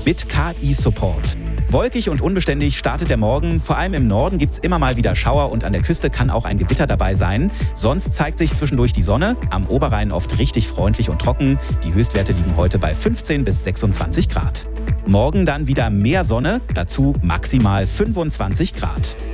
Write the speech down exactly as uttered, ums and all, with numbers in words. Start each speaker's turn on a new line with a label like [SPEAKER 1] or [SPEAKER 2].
[SPEAKER 1] Bit K I-Support. Wolkig und unbeständig startet der Morgen. Vor allem im Norden gibt es immer mal wieder Schauer und an der Küste kann auch ein Gewitter dabei sein. Sonst zeigt sich zwischendurch die Sonne. Am Oberrhein oft richtig freundlich und trocken. Die Höchstwerte liegen heute bei fünfzehn bis sechsundzwanzig Grad. Morgen dann wieder mehr Sonne, dazu maximal fünfundzwanzig Grad.